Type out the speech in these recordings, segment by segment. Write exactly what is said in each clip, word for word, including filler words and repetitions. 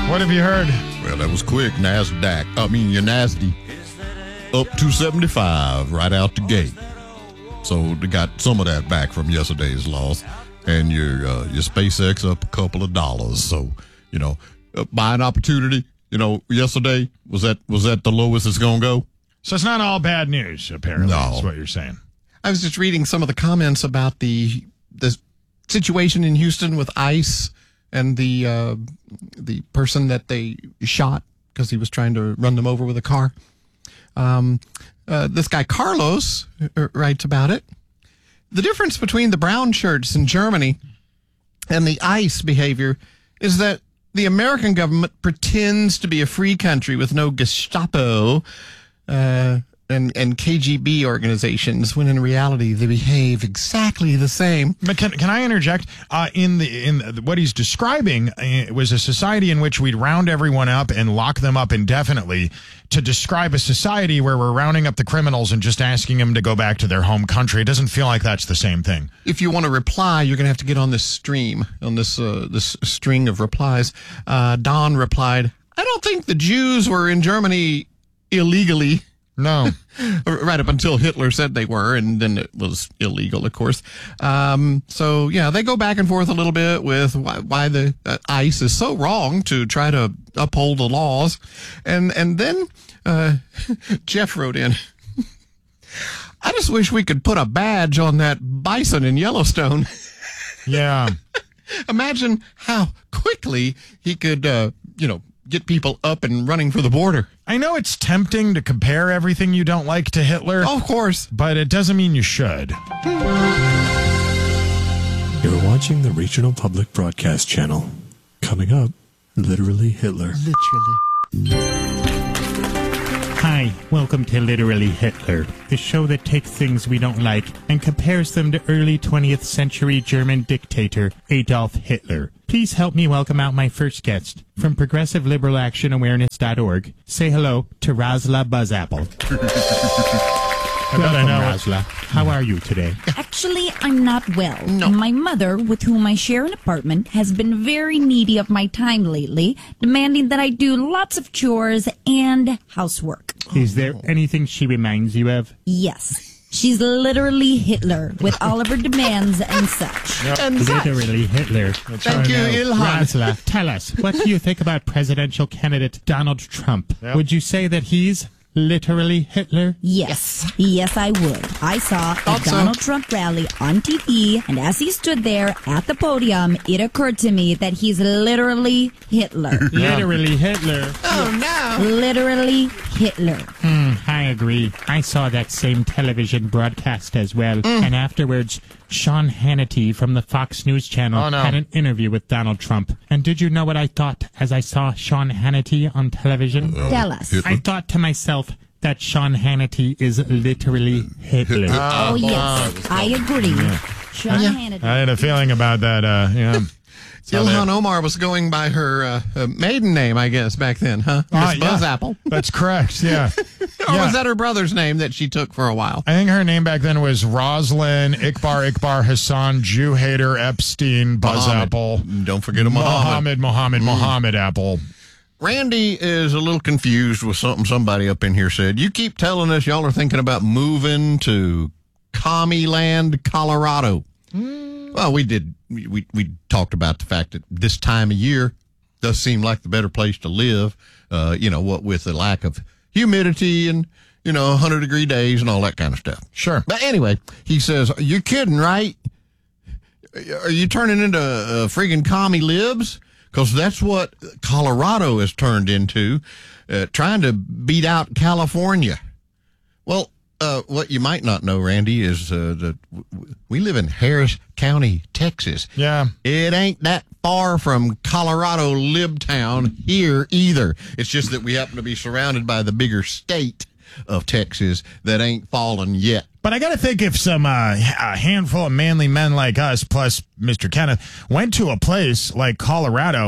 What have you heard? Well, that was quick. NASDAQ. I mean, your NASDAQ up two seventy-five right out the gate. So they got some of that back from yesterday's loss. And your uh, your SpaceX up a couple of dollars. So, you know, uh, buying opportunity, you know, yesterday, was that was that the lowest it's going to go? So it's not all bad news, apparently, No. is what you're saying. I was just reading some of the comments about the the situation in Houston with ICE and the uh, the person that they shot because he was trying to run them over with a car. Um, uh, this guy Carlos writes about it. The difference between the brown shirts in Germany and the ICE behavior is that the American government pretends to be a free country with no Gestapo uh, and, and K G B organizations, when in reality they behave exactly the same. But can, can I interject? Uh, in the in the, what he's describing uh, was a society in which we'd round everyone up and lock them up indefinitely. To describe a society where we're rounding up the criminals and just asking them to go back to their home country, it doesn't feel like that's the same thing. If you want to reply, you're going to have to get on this stream, on this uh, this string of replies. Uh, Don replied, I don't think the Jews were in Germany illegally. No. Right up until Hitler said they were, and then it was illegal, of course. Um, so, yeah, they go back and forth a little bit with why, why the uh, ICE is so wrong to try to uphold the laws. And and then uh, Jeff wrote in, I just wish we could put a badge on that bison in Yellowstone. Yeah. Imagine how quickly he could, uh, you know, get people up and running for the border. I know it's tempting to compare everything you don't like to Hitler. Oh, of course. But it doesn't mean you should. You're watching the Regional Public Broadcast Channel. Coming up, Literally Hitler. Literally. Hi, welcome to Literally Hitler, the show that takes things we don't like and compares them to early twentieth century German dictator Adolf Hitler. Please help me welcome out my first guest. From progressive liberal action awareness dot org, say hello to Razla Buzzapple. I bet I Welcome, know. Razla. How are you today? Actually, I'm not well. No. My mother, with whom I share an apartment, has been very needy of my time lately, demanding that I do lots of chores and housework. Is there anything she reminds you of? Yes. She's literally Hitler with all of her demands and such. And such. Literally Hitler. Thank you, Ilhan. Razla, tell us, what do you think about presidential candidate Donald Trump? Yep. Would you say that he's literally Hitler? Yes. Yes, I would. I saw a Thought so. Donald Trump rally on T V, and as he stood there at the podium, it occurred to me that he's literally Hitler. Literally Hitler. Oh, no. Literally Hitler. Hmm, I agree. I saw that same television broadcast as well. And afterwards, Sean Hannity from the Fox News Channel Oh, no. had an interview with Donald Trump. And did you know what I thought as I saw Sean Hannity on television? Tell us. Hitler. I thought to myself that Sean Hannity is literally Hitler. Oh, yes. I agree. Sean Hannity. I had a feeling about that. Uh, yeah. Ilhan Omar was going by her uh, uh, maiden name, I guess, back then, huh? Ah, Miss yeah. Buzzapple. That's correct. Yeah. Or Yeah. was that her brother's name that she took for a while? I think her name back then was Roslyn Ikbar Ikbar Hassan Jew Hader Epstein Buzzapple. Don't forget a Muhammad. Mohammed Mohammed Mohammed Apple. Randy is a little confused with something somebody up in here said. You keep telling us y'all are thinking about moving to Commie Land, Colorado. Well, we did. We, we we talked about the fact that this time of year does seem like the better place to live. Uh, you know, what with the lack of humidity and, you know, one hundred degree days and all that kind of stuff. Sure. But anyway, he says, you're kidding, right? Are you turning into uh, friggin' commie libs? Because that's what Colorado has turned into, uh, trying to beat out California. Well, uh, what you might not know, Randy, is uh, that w- we live in Harris County, Texas. Yeah. It ain't that far from Colorado Libtown here either. It's just that we happen to be surrounded by the bigger state of Texas that ain't fallen yet. But I got to think if some uh, a handful of manly men like us, plus Mister Kenneth, went to a place like Colorado,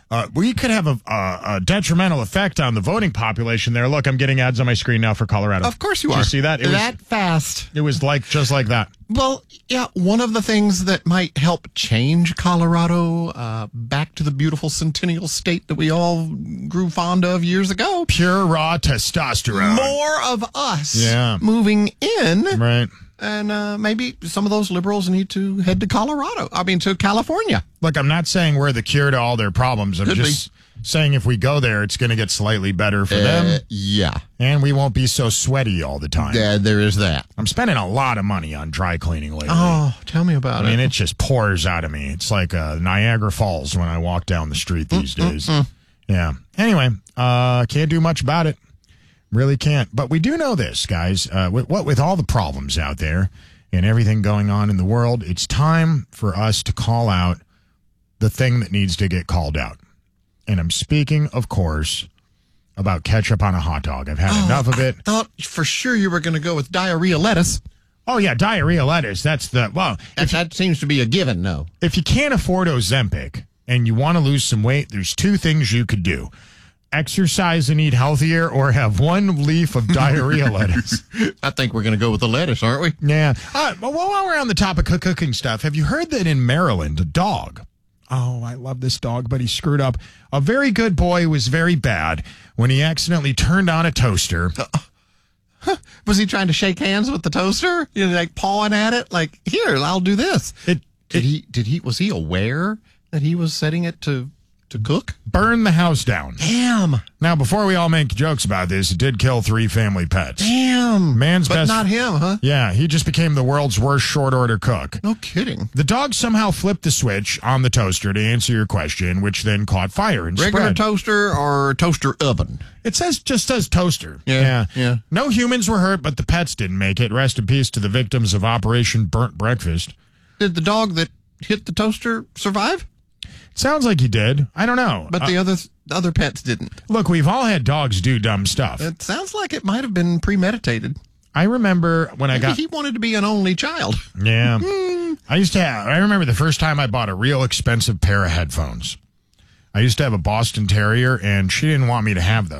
uh, we could have a, a, a detrimental effect on the voting population there. Look, I'm getting ads on my screen now for Colorado. Of course you Did are. you see that? It that was, fast. It was like just like that. Well, yeah, one of the things that might help change Colorado uh, back to the beautiful centennial state that we all grew fond of years ago. Pure raw testosterone. More of us Yeah. moving in. Right. And uh, maybe some of those liberals need to head to Colorado. I mean, to California. Look, I'm not saying we're the cure to all their problems. I'm Could just saying if we go there, it's going to get slightly better for Uh, them, yeah. and we won't be so sweaty all the time. Yeah, there is that. I'm spending a lot of money on dry cleaning lately. Oh, tell me about I mean, it. it just pours out of me. It's like uh, Niagara Falls when I walk down the street these days. Yeah. Anyway, uh, can't do much about it. Really can't. But we do know this, guys. Uh, with, what with all the problems out there and everything going on in the world, it's time for us to call out the thing that needs to get called out. And I'm speaking, of course, about ketchup on a hot dog. I've had enough of it. Thought for sure you were going to go with diarrhea lettuce. Oh, yeah, diarrhea lettuce. That's the, well, That, that seems to be a given, no. if you can't afford Ozempic and you want to lose some weight, there's two things you could do. Exercise and eat healthier, or have one leaf of diarrhea lettuce. I think we're going to go with the lettuce, aren't we? Yeah. Uh, well, while we're on the topic of cooking stuff, have you heard that in Maryland, a dog, oh, I love this dog, but he screwed up. A very good boy was very bad when he accidentally turned on a toaster. Was he trying to shake hands with the toaster? You know, like pawing at it? Like, here, I'll do this. It, Did he, did he, was he aware that he was setting it to, to cook? burned the house down. Damn. Now, before we all make jokes about this, it did kill three family pets. Damn. Man's but best- not him, huh? Yeah, he just became the world's worst short order cook. No kidding. The dog somehow flipped the switch on the toaster to answer your question, which then caught fire and Regular spread. toaster or toaster oven? It says just says toaster. Yeah, yeah. No humans were hurt, but the pets didn't make it. Rest in peace to the victims of Operation Burnt Breakfast. Did the dog that hit the toaster survive? Sounds like he did. I don't know. But Uh, the other the other pets didn't. look, we've all had dogs do dumb stuff. It sounds like it might have been premeditated. I remember when I Maybe got he wanted to be an only child. yeah. I used to have. I remember the first time I bought a real expensive pair of headphones. I used to have a Boston Terrier, and she didn't want me to have those.